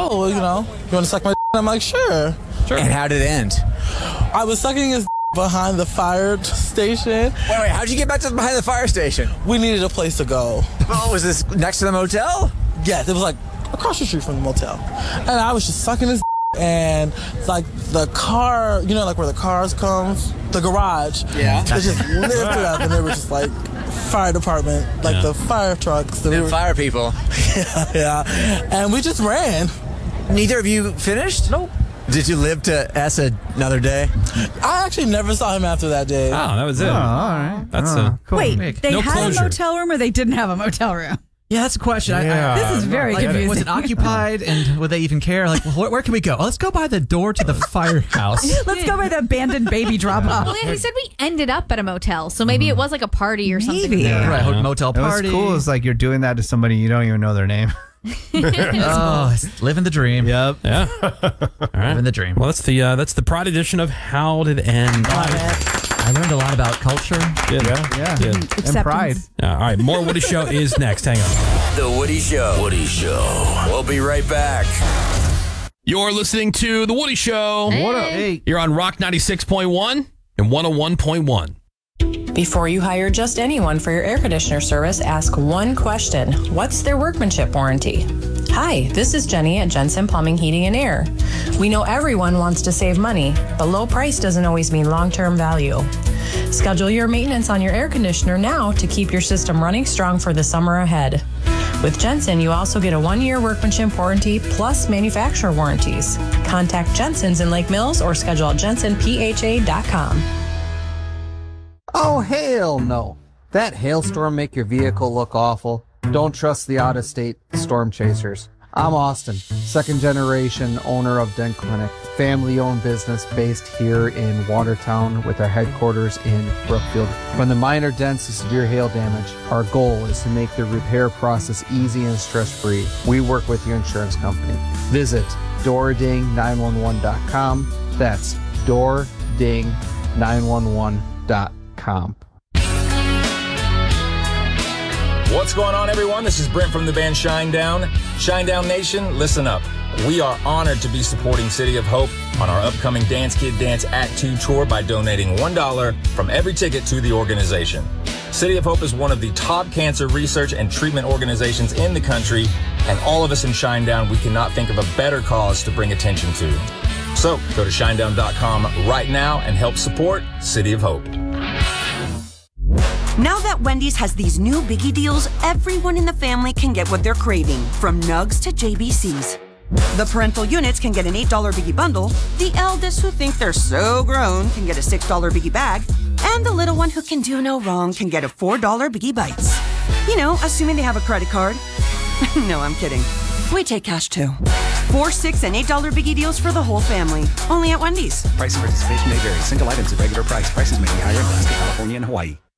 oh, you want to suck my I'm like, sure. And how did it end? I was sucking his behind the fire station. Wait, how'd you get back to behind the fire station? We needed a place to go. Oh, was this next to the motel? Yes, it was like across the street from the motel. And I was just sucking his and like the car, like where the cars comes, the garage. Yeah. It just lifted up and there was just like fire department, like the fire trucks. The fire people. Yeah. And we just ran. Neither of you finished? Nope. Did you live to ask another day? I actually never saw him after that day. Oh, that was it. Oh, all right. That's cool. Wait, they No had closure. a motel room or they didn't have a motel room? Yeah, that's a question. This is very confusing. Was it occupied, and would they even care? Like, where can we go? Oh, let's go by the door to the firehouse. Let's go by the abandoned baby drop-off. Well, he said we ended up at a motel, so maybe it was like a party or something. Maybe. there. Right, motel And party. what's cool is like you're doing that to somebody you don't even know their name. Oh, it's living the dream. Yep. Yeah. All right. Living the dream. Well, that's the Pride edition of How Did It End. I learned a lot about culture. Good. Yeah. Good. And Acceptance. pride. All right. More Woody Show is next. Hang on. The Woody Show. Woody Show. We'll be right back. You're listening to The Woody Show. What up? Hey. You're on Rock 96.1 and 101.1. Before you hire just anyone for your air conditioner service, ask one question. What's their workmanship warranty? Hi, this is Jenny at Jensen Plumbing, Heating, and Air. We know everyone wants to save money, but low price doesn't always mean long-term value. Schedule your maintenance on your air conditioner now to keep your system running strong for the summer ahead. With Jensen, you also get a 1-year workmanship warranty plus manufacturer warranties. Contact Jensen's in Lake Mills or schedule at jensenpha.com. Oh, hell no. That hailstorm make your vehicle look awful? Don't trust the out-of-state storm chasers. I'm Austin, second generation owner of Dent Clinic, family-owned business based here in Watertown with our headquarters in Brookfield. From the minor dents to severe hail damage, our goal is to make the repair process easy and stress-free. We work with your insurance company. Visit doording911.com. That's doording911.com. What's going on, everyone? This is Brent from the band Shinedown. Shinedown Nation, listen up. We are honored to be supporting City of Hope on our upcoming Dance Kid Dance Act 2 tour by donating $1 from every ticket to the organization. City of Hope is one of the top cancer research and treatment organizations in the country, and all of us in Shinedown, we cannot think of a better cause to bring attention to. So go to shinedown.com right now and help support City of Hope. Now that Wendy's has these new biggie deals, everyone in the family can get what they're craving, from nugs to JBCs. The parental units can get an $8 biggie bundle, the eldest who think they're so grown can get a $6 biggie bag, and the little one who can do no wrong can get a $4 biggie bites. You know, assuming they have a credit card. No, I'm kidding. We take cash too. $4, $6, and $8 biggie deals for the whole family. Only at Wendy's. Price and participation may vary. Single items at regular price. Prices may be higher in Alaska, California, and Hawaii.